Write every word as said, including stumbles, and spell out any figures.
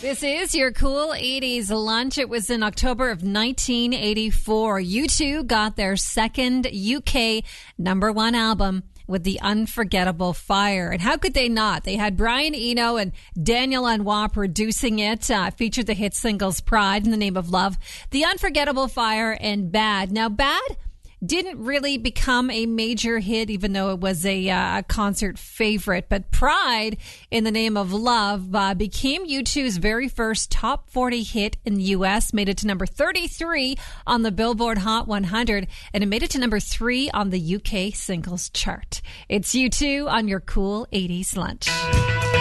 This is your cool eighties lunch. It was in October of nineteen eighty-four. U two got their second U K number one album with The Unforgettable Fire. And how could they not? They had Brian Eno and Daniel Lanois producing it. Uh, featured the hit singles Pride, In the Name of Love, The Unforgettable Fire, and Bad. Now, Bad didn't really become a major hit, even though it was a uh, concert favorite. But Pride, In the Name of Love, uh, became U two's very first top forty hit in the U S, made it to number thirty-three on the Billboard Hot one hundred, and it made it to number three on the U K singles chart. It's U two on your cool eighties lunch.